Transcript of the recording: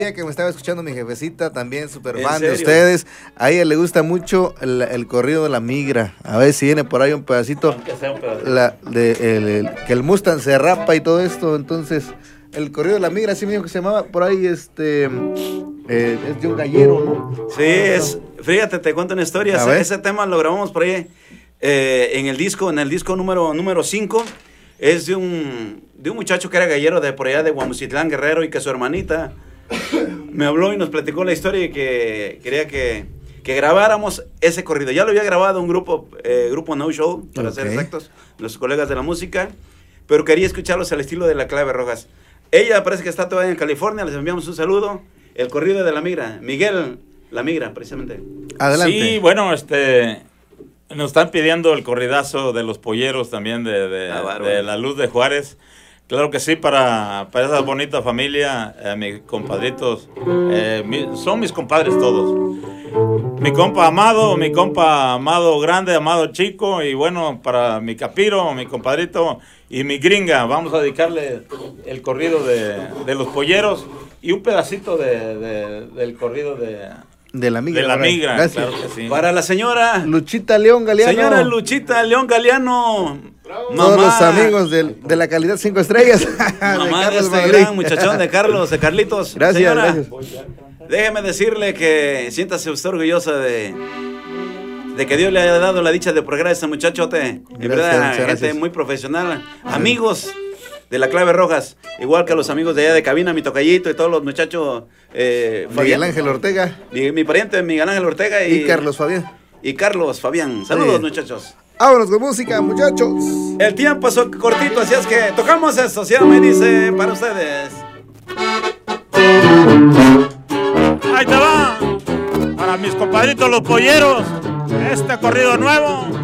Que me estaba escuchando mi jefecita, también súper fan de ustedes. A ella le gusta mucho el corrido de la migra. A ver si viene por ahí un pedacito. Aunque sea un pedacito. Que el Mustang se rapa y todo esto. Entonces, el corrido de la migra, así me dijo que se llamaba por ahí, es de un gallero, ¿no? Sí, fíjate, te cuento una historia. Ese tema lo grabamos por ahí en el disco número 5. Es de un muchacho que era gallero de por allá de Guamucitlán, Guerrero, y que su hermanita me habló y nos platicó la historia y que quería que grabáramos ese corrido. Ya lo había grabado un grupo No Show, para ser exactos, los colegas de la música, pero quería escucharlos al estilo de La Clave Rojas. Ella parece que está todavía en California, les enviamos un saludo. El corrido de la migra, Miguel La Migra, precisamente. Adelante. Sí, bueno, nos están pidiendo el corridazo de los polleros también de la Luz de Juárez. Claro que sí, para esa bonita familia, mis compadritos, son mis compadres todos. Mi compa Amado grande, Amado chico, y bueno, para mi Capiro, mi compadrito y mi gringa, vamos a dedicarle el corrido de los polleros y un pedacito del corrido de la migra. De la migra, gracias. claro que sí. Para la señora Luchita León Galeano. Señora Luchita León Galeano. Todos los amigos de la calidad 5 estrellas. Mamá de este gran muchachón de Carlitos. Gracias, señora, gracias. Déjeme decirle que siéntase usted orgullosa de que Dios le haya dado la dicha de progresar a este muchachote. En verdad, gente muy profesional. Amigos de La Clave Rojas, igual que a los amigos de allá de cabina, mi tocallito y todos los muchachos. Miguel Ángel Ortega. Mi pariente Miguel Ángel Ortega y Carlos Fabián. Saludos, muchachos. Vámonos con música, muchachos. El tiempo pasó cortito, así es que tocamos esto. Si me dice para ustedes. Ahí te va. Para mis compadritos los polleros, este corrido nuevo.